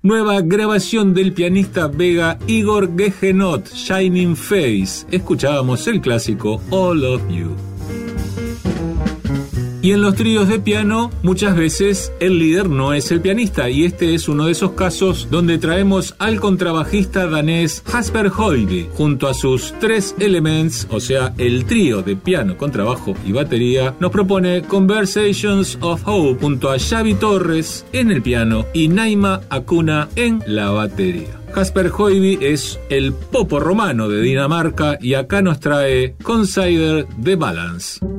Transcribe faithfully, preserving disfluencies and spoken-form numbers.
Nueva grabación del pianista Vega Igor Gegenot, Shining Face. Escuchábamos el clásico All of You. Y en los tríos de piano, muchas veces el líder no es el pianista, y este es uno de esos casos donde traemos al contrabajista danés Jasper Højby, junto a sus tres Elements, o sea, el trío de piano, contrabajo y batería, nos propone Conversations of Hope junto a Xavi Torres en el piano y Naima Acuna en la batería. Jasper Højby es el popo romano de Dinamarca y acá nos trae Consider the Balance.